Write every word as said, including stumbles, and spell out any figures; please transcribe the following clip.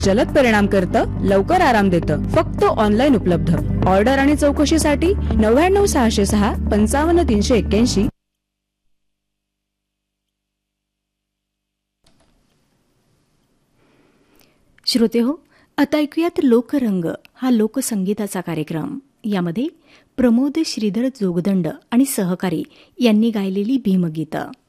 जलद परिणाम करतं, लवकर आराम देतं. फक्त ऑनलाईन उपलब्ध. ऑर्डर आणि चौकशीसाठी नव्याण्णव सहाशे सहा पंचावन्न तीनशे एक्क्याऐंशी. श्रोते हो, आता ऐकूयात लोकरंग हा लोकसंगीताचा कार्यक्रम. यामध्ये प्रमोद श्रीधर जोगदंड आणि सहकारी यांनी गायलेली भीमगीतं.